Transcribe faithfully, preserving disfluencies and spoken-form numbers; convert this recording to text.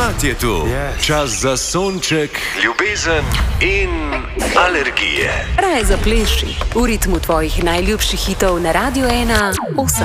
Cmat je tu. Yes. Čas za sonček, ljubezen in alergije. Raje zapleši v ritmu tvojih najljubših hitov na Radio ena osem.